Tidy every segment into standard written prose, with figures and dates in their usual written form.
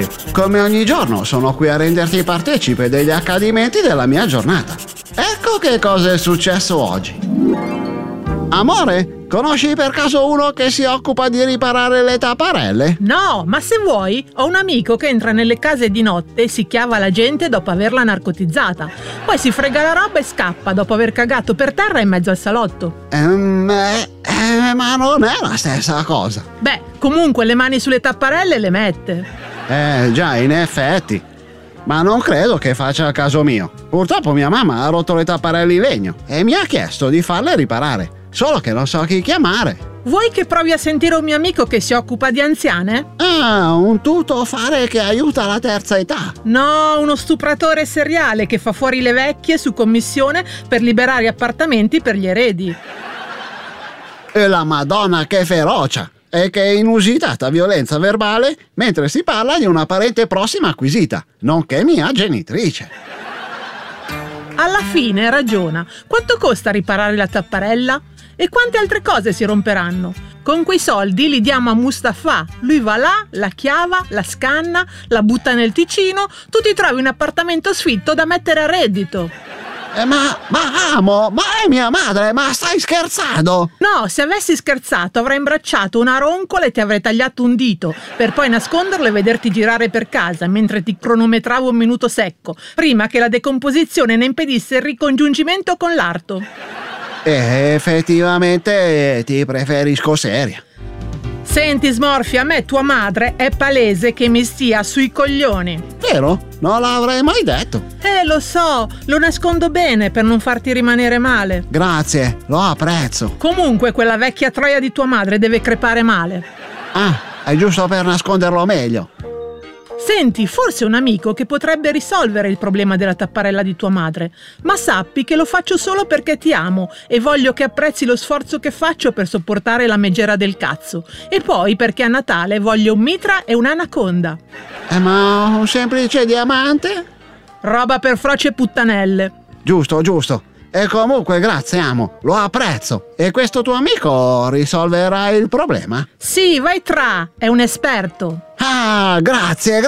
carodario, come ogni giorno sono qui a renderti partecipe degli accadimenti della mia giornata. Ecco che cosa è successo oggi. Amore, conosci per caso uno che si occupa di riparare le tapparelle? No, ma se vuoi, ho un amico che entra nelle case di notte e si chiava la gente dopo averla narcotizzata. Poi si frega la roba e scappa dopo aver cagato per terra in mezzo al salotto. Ma non è la stessa cosa. Beh, comunque le mani sulle tapparelle le mette. Già, in effetti. Ma non credo che faccia il caso mio. Purtroppo mia mamma ha rotto le tapparelle in legno e mi ha chiesto di farle riparare. Solo che non so chi chiamare. Vuoi che provi a sentire un mio amico che si occupa di anziane? Ah, un tuttofare che aiuta la terza età. No, uno stupratore seriale che fa fuori le vecchie su commissione per liberare appartamenti per gli eredi. E la Madonna che ferocia! E che inusitata violenza verbale mentre si parla di una parente prossima acquisita, nonché mia genitrice. Alla fine ragiona. Quanto costa riparare la tapparella? E quante altre cose si romperanno? Con quei soldi li diamo a Mustafa. Lui va là, la chiava, la scanna, la butta nel Ticino, tu ti trovi un appartamento sfitto da mettere a reddito. Ma amo, ma è mia madre, ma stai scherzando? No, se avessi scherzato avrei imbracciato una roncola e ti avrei tagliato un dito, per poi nasconderlo e vederti girare per casa mentre ti cronometravo un minuto secco, prima che la decomposizione ne impedisse il ricongiungimento con l'arto. Effettivamente ti preferisco seria. Senti Smorfia, a me tua madre è palese che mi stia sui coglioni. Vero? Non l'avrei mai detto. Lo so, lo nascondo bene per non farti rimanere male. Grazie, lo apprezzo. Comunque quella vecchia troia di tua madre deve crepare male. Ah, è giusto per nasconderlo meglio. Senti, forse un amico che potrebbe risolvere il problema della tapparella di tua madre, ma sappi che lo faccio solo perché ti amo e voglio che apprezzi lo sforzo che faccio per sopportare la megera del cazzo, e poi perché a Natale voglio un mitra e un'anaconda. Ma un semplice diamante? Roba per froce puttanelle. Giusto. E comunque grazie amo, lo apprezzo. E questo tuo amico risolverà il problema? Sì, vai tra, è un esperto. Ah, grazie.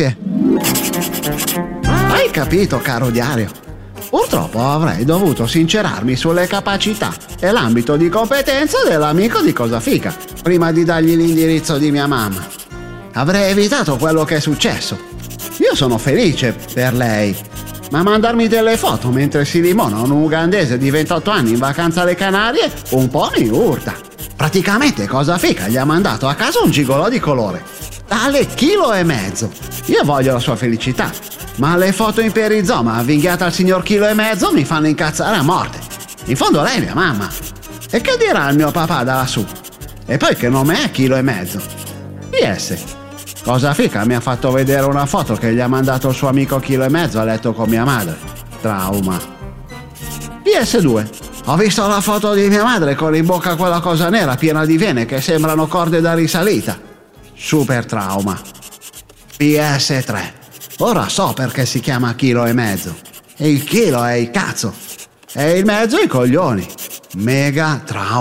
Hai capito, caro diario? Purtroppo avrei dovuto sincerarmi sulle capacità e l'ambito di competenza dell'amico di Cosafica prima di dargli l'indirizzo di mia mamma. Avrei evitato quello che è successo. Io sono felice per lei, ma mandarmi delle foto mentre si limona un ugandese di 28 anni in vacanza alle Canarie un po' mi urta. Praticamente Cosafica gli ha mandato a casa un gigolò di colore. Tale $1,5 kg. Io voglio la sua felicità, ma le foto in perizoma avvinghiate al signor $1,5 kg mi fanno incazzare a morte. In fondo lei è mia mamma. E che dirà il mio papà da lassù? E poi che nome è $1,5 kg? PS. Cosafica mi ha fatto vedere una foto che gli ha mandato il suo amico $1,5 kg a letto con mia madre. Trauma. PS2. Ho visto la foto di mia madre con in bocca quella cosa nera piena di vene che sembrano corde da risalita. Super trauma. PS3. Ora so perché si chiama $1,5 kg. E il chilo è il cazzo. E il mezzo i coglioni. Mega trauma.